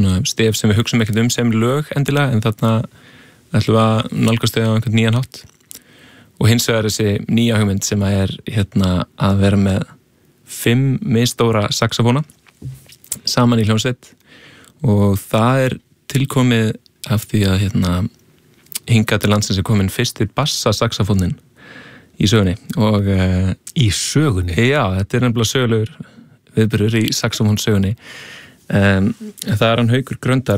svona stef sem við hugsum ekkert sem lög endilega, en þarna ætlum við að nálgast þau á einhvern nýjan hátt. Og hins vegar þessi nýja hugmynd sem að að vera með 5 misstóra saxofóna saman í hljómsveit, og það tilkomið af því að hingað til landsins komin fyrsti bassasaxofónin í sögunni. Og í sögunni? Já, þetta nefnilega sögulegur viðburður í saxofónsögunni. Það hann Haukur Gröndal,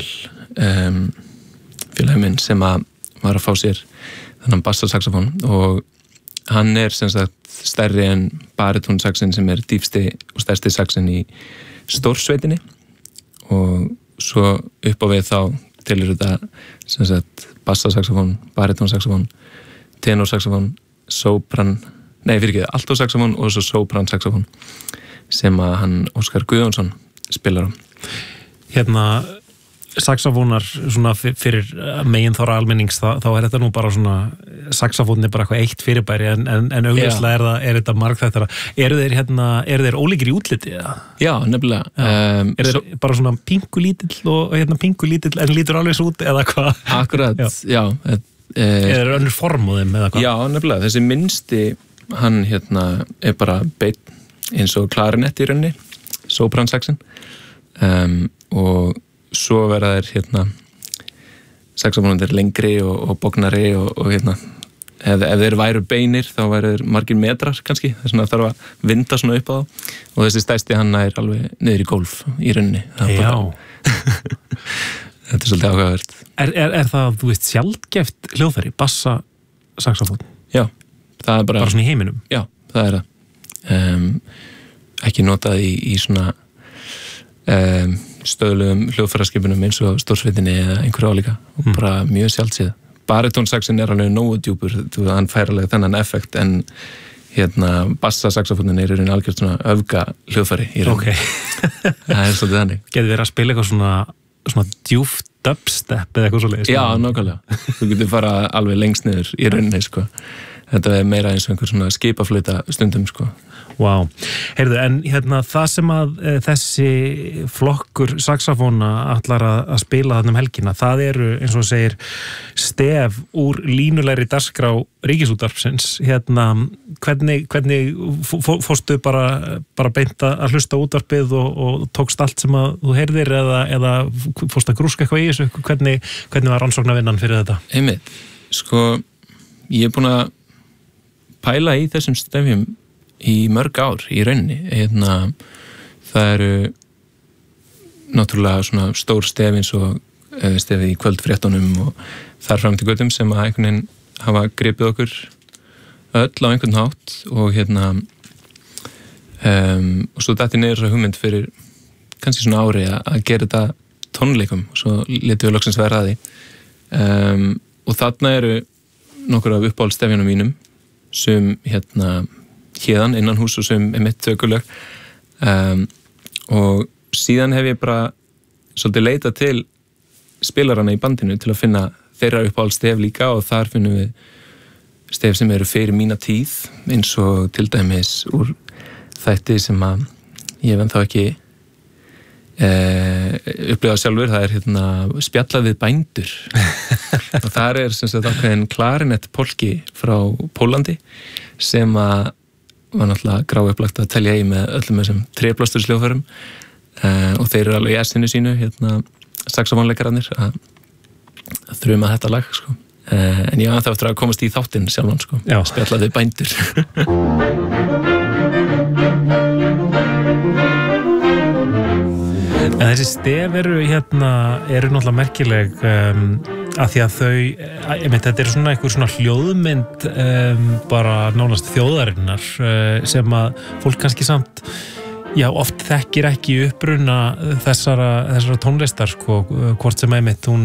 félagi minn, sem var að fá sér þennan bassasaxofón, og hann sem sagt stærri en baritónsaxin sem dýpsti og stærsti saxin í stórsveitinni, og svo upp á við þá tilur þetta sem sagt bassasaxofón, baritónsaxofón, tenorsaxofón, altosaxofón og svo sopransaxofón sem að hann Óskar Guðjónsson spilar á. Saxofónar svona fyrir megin þóra almennings, þá þetta nú bara svona, saxofónin bara eitthvað eitt fyrirbæri, en augljóslega þetta margþættara. Eru þeir ólíkir í útliti? Já, nefnilega. Þeir bara svona pingulítill og pingulítill en lítur alveg svo út, eða hvað? Akkurat, já. Eða önnur form á þeim, eða hvað? Já, nefnilega. Þessi minnsti, hann bara beinn eins og klarinett í rauninni, sopransaxin, og svo verða þeir saxofónundir lengri og bognari og ef þeir væru beinir þá væru þeir margir metrar kannski, þess að þarf að vinda svona upp á þá, og þessi stærsti hann alveg niður í gólf í rauninni. Já. Þetta svolítið áhugavert. Er það, þú veist, sjaldgæft hljóðfæri, bassa saxofón? Já, það bara svona í heiminum? Já, það það. Ekki notað í svona stöðlegum hljóðfæraskipunum eins og stórsveitinni eða einhverju álíka, og bara mjög sjaldséð. Baritónsaxin alveg nógu djúpur, hann fær alveg þennan effekt, en bassasaxofónin í rauninni algjört svona öfga hljóðfæri í rauninni. Okay. Það svolítið þannig. Getur verið að spila eitthvað svona djúpt dubstep eða eitthvað svoleiðis? Já, nákvæmlega. Þú getur fara alveg lengst niður í rauninni, sko. Þetta meira eins og einhver svona skipaflauta stundum, sko. Vá. Heyrðu, en það sem að þessi flokkur saxofóna ætlar að spila þarna helgina, það eru, eins og segir, stef úr línulegri dagskrá Ríkisútvarpsins. Hvernig fórstu bara beint að hlusta útvarpið og tókst allt sem að þú heyrðir, eða fórstu að grúska eitthvað í þessu? Hvernig var rannsóknarvinnan fyrir þetta? Einmitt, sko, ég búin að pæla í þessum stefjum í mörg ár í rauninni. Það eru náttúrulega svona stór stef eins og stefið í kvöldfréttunum og þar fram til göttum sem að einhvern veginn hafa gripið okkur öll á einhvern hátt, og og svo dætti niður þessa hugmynd fyrir kannski svona ári að gera þetta tónleikum, og svo létum við loksins vera að því. Og þarna eru nokkur af uppáhaldsstefjunum mínum sem héðan innan hús og sem mitt tökulög, og síðan hef ég bara svolítið leitað til spilarana í bandinu til að finna þeirra uppáhaldsstef líka, og þar finnum við stef sem eru fyrir mína tíð, eins og til dæmis úr þætti sem að ég þá ekki upplifað sjálfur. Það er spjallað við bændur og þar sem sagt ákveðin klarinett polki frá Pólandi sem að var náttúrulega gráupplagt að telja í með öllum þessum tréblástursljóðfærum, og þeir eru alveg í essinu sínu saxofónleikararnir að þruma þetta lag, sko. En ég þá eftir að komast í þáttinn sjálfan, sko. Spjallað við bændur. En þessi stef eru náttúrulega merkileg, að því að þetta er svona einhver svona hljóðmynd bara nánast þjóðarinnar, sem að fólk kannski samt oft þekkir ekki uppruna þessara tónlistar, sko, hvort sem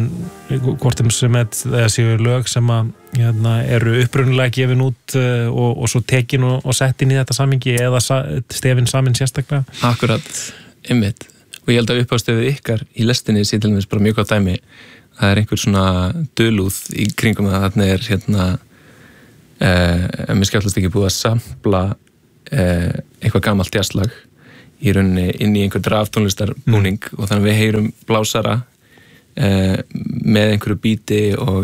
séu lög sem að eru upprunalega gefin út og svo tekin og sett inn í þetta samhengi, eða stefin samin sérstaklega. Akkurat, einmitt. Og ég held að uppástefið ykkar í lestinni sé til dæmis bara mjög gott dæmi. Það er einhver svona dulúð í kringum það. Þarna mér skjáttast ekki búið að sampla eitthvað gamalt jazzlag í rauninni inn í einhver draftónlistarbúning og þannig við heyrum blásara með einhverju bíti og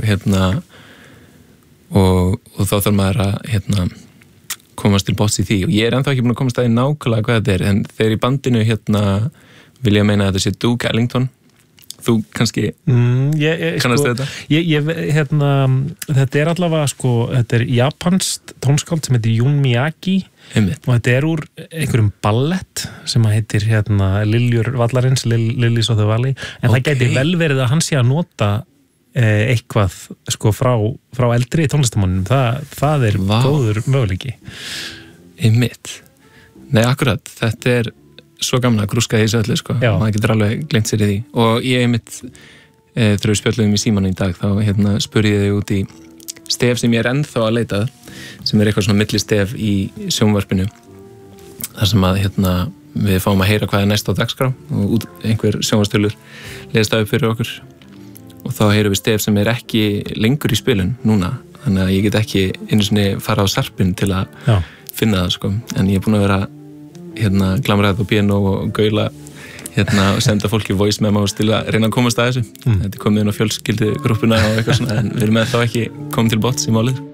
og þá þarf maður að komast til botns í því og ég ennþá ekki búin að komast að því nákvæmlega hvað þetta en þegar í bandinu vil ég meina að þetta sé Duke Ellington. Þú kannski kannast þetta? Þetta allavega þetta japanskt tónskáld sem heitir Jun Miyagi og þetta úr einhverjum ballett sem heitir Liljur vallarins, Lilies of the Valley en það gæti vel verið að hann sé að nota eitthvað frá eldri tónlistamannum það góður möguleiki. Einmitt. Nei, akkurat, þetta svo gaman að grúska í þessu öllu maður getur alveg gleymt sér í því og ég einmitt þegar við spjöldum í símanum í dag þá spurði ég þig út í stef sem ég ennþá að leita sem eitthvað svona millistef í sjónvarpinu þar sem að við fáum að heyra hvað næst á dagskrá og einhver sjónvarstölur leðist það upp fyrir okkur og þá heyrum við stef sem ekki lengur í spilun núna þannig að ég get ekki einu sinni fara á sarpin til að finna það en ég búin að vera glamraðið á piano og gaula og senda fólki voice memos til að reyna að komast að þessu. Þetta komið inn á fjölskyldugrúppuna og eitthvað svona en við erum með þá ekki komið til botns í málið.